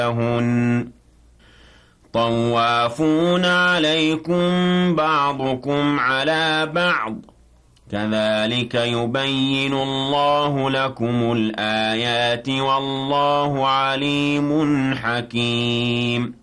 لهن طوافون عليكم بعضكم على بعض كذلك يبين الله لكم الآيات والله عليم حكيم.